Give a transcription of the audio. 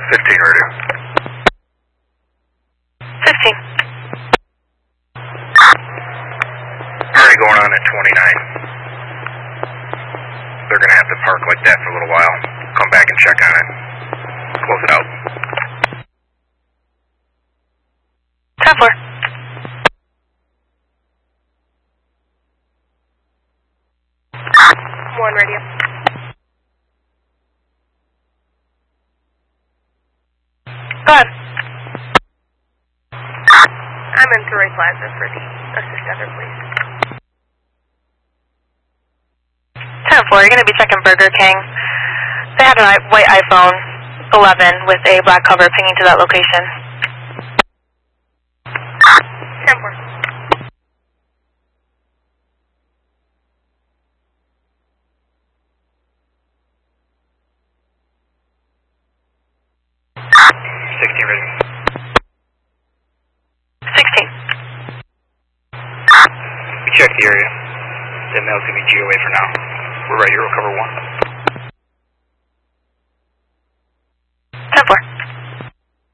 15 ready. 15. Already going on at 29. They're going to have to park like that for a little while. Come back and check on it. Close it out. 10-4. One radio. Go ahead. I'm in Torrey Plaza for the assist effort, please. 10-4, you're going to be checking Burger King. They have a white iPhone 11 with a black cover pinging to that location. 10-4. Ready. 16. We checked the area. That mail's going to be GOA for now. We're ready to recover 1.